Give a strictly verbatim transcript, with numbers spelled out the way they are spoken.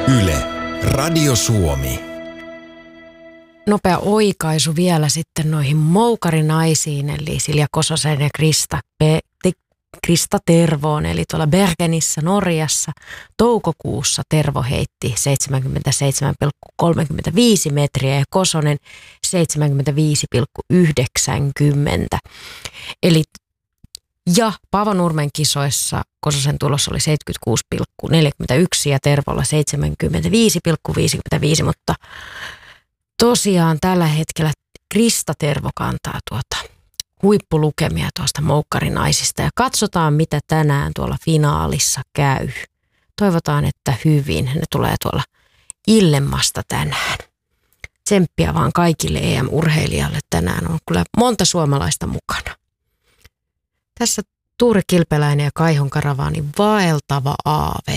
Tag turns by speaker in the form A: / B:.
A: Yle, Radio Suomi.
B: Nopea oikaisu vielä sitten noihin moukarinaisiin, eli Silja Kososen ja Krista, Pe- Krista Tervoon, eli tuolla Bergenissä Norjassa. Toukokuussa Tervo heitti seitsemänkymmentäseitsemän pilkku kolmekymmentäviisi metriä ja Kosonen seitsemänkymmentäviisi pilkku yhdeksänkymmentä. Eli ja Paavo Nurmen kisoissa Kososen tulos oli seitsemänkymmentäkuusi pilkku neljäkymmentäyksi ja Tervolla seitsemänkymmentäviisi pilkku viisikymmentäviisi, mutta tosiaan tällä hetkellä Krista Tervo kantaa tuota huippulukemia tuosta moukkarinaisista ja katsotaan mitä tänään tuolla finaalissa käy. Toivotaan, että hyvin. Ne tulee tuolla illemmasta tänään. Tsemppiä vaan kaikille E M-urheilijalle tänään. On kyllä monta suomalaista mukana. Tässä Tuure Kilpeläinen ja Kaihon Karavaanin vaeltava aave.